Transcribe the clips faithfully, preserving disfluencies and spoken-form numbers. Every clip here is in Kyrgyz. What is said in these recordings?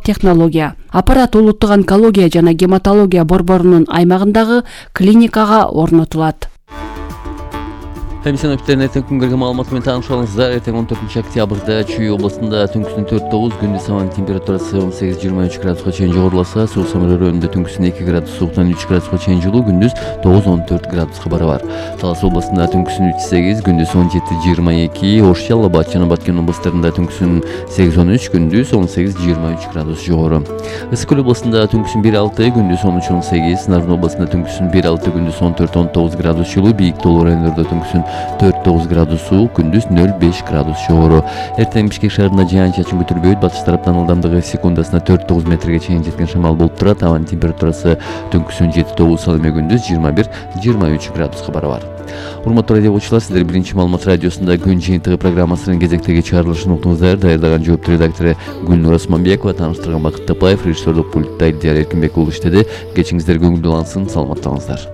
технология. Аппарат улуттук онкология жана гематология борборунун аймагындагы клиникага орнотулат. Эмисион ертең күнгөргө маалымат менен таанышыңыздар. Эртең он төртүнчү октябрда Чүй областында түнкүсүн төрт тогуз, күндүз абанын температурасы он сегиз жыйырма үч градуска чейин жогоруласа, Суу Самыр районунда түнкүсүн эки градус сууктан үч градуска чейин жылуу, күндүз тогуз он төрт градуска барабар. Талас областында түнкүсүн үч сегиз, күндүз он жети жыйырма эки, Ош, Жалал Абад жана Баткен областарында түнкүсүн сегиз он үч, күндүз он сегиз жыйырма үч градус жогору. Ысык Көл областында түнкүсүн бир алты, күндүз он үч он сегиз, Нарын областында түнкүсүн бир алты, күндүз он төрт он тогуз градус жылуу, Бийик Тоолуу райондордо түнкүсүн төрт тогуз градус суук, күндүз нөл беш градус жогору. Эртең Бишкек шаарында жаан-чачын күтүлбөйт. Батыш тараптан ылдамдыгы секундасына төрт тогуз метрге чейин жеткен шамал болуп турат. Абанын температурасы түнкүсүн жети тогуз, ал эми күндүз жыйырма бир жыйырма үч градуска барабар. Урматтуу радио окуучулар, сиздер биринчи маалымат радиосунда күн жыйынтыгы программасынын кезектеги чыгарылышын уктуңуздар. Даярдаган жооптуу редактору Гүлнур Осмонбекова, тааныштырган Бакыт Тапаев, режиссерлук пультта Илдияр Эркинбек уулу иштеди. Кечиңиздер көңүлдүү улансын, саламаттаңыздар.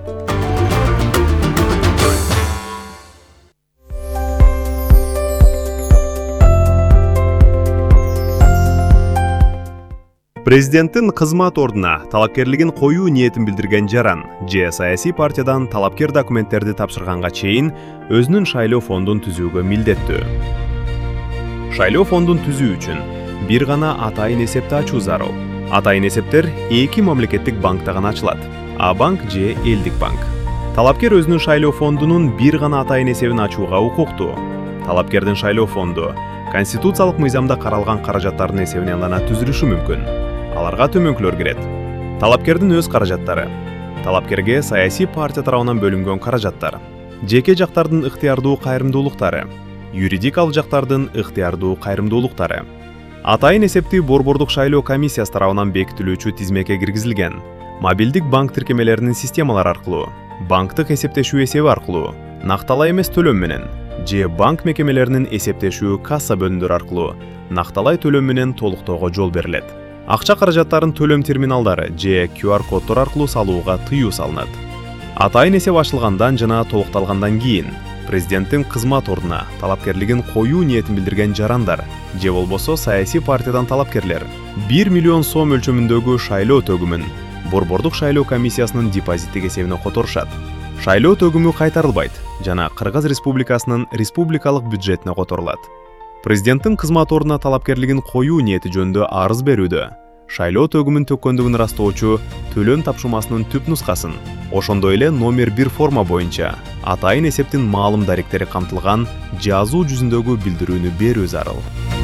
Президенттин кызмат ордуна талапкерлигин коюу ниетин билдирген жаран же саясий партиядан талапкер документтерди тапшырганга чейин өзүнүн шайлоо фондун түзүүгө милдеттүү. Шайлоо фондун түзүү үчүн бир гана атайын эсепти ачуу зарыл. Атайын эсептер эки мамлекеттик банкта гана ачылат: А банк же Элдик банк. Талапкер өзүнүн шайлоо фондунун бир гана атайын эсебин ачууга укуктуу. Талапкердин шайлоо фонду конституциялык мыйзамда каралган каражаттардын эсебинен гана түзүлүшү мүмкүн. Аларга төмөнкүлөр кирет. Талапкердин өз каражаттары, талапкерге саясий партия тарабынан бөлүнгөн каражаттар, жеке жактардын ыктыярдуу кайрымдуулуктары, юридикалык жактардын ыктыярдуу кайрымдуулуктары. Атайын эсепти борбордук шайлоо комиссиясы тарабынан бекитилүүчү тизмеке киргизилген. Мобилдик банк тиркемелеринин системалары аркылуу, банктык эсептешүү эсеби аркылуу, накталай эмес төлөм менен же банк мекемелеринин эсептешүү касса бөлүмдөрү аркылуу накталай төлөм менен толуктоого жол берилет. Акча каражаттарын төлөм терминалдары же Q R коддор аркылуу салууга тыюу салынат. Атайын эсеп ачылгандан жана толукталгандан кийин президенттин кызмат ордуна талапкерлигин коюу ниетин билдирген жарандар же болбосо саясий партиядан талапкерлер бир миллион сом өлчөмүндөгү шайлоо төгүмүн борбордук шайлоо комиссиясынын депозиттик эсебине которушат. Шайлоо төгүмү кайтарылбайт жана Кыргыз Республикасынын республикалык бюджетине которулат. Президенттин кызмат ордуна талапкерлигин коюу ниети жөнүндө арыз берүүдө шайлоо төгүмүн төккөндүгүн ырастоочу төлөм тапшырмасынын түп нускасын, ошондой эле номер бир форма боюнча атайын эсептин маалым даректери камтылган жазуу жүзүндөгү билдирүүнү берүү зарыл.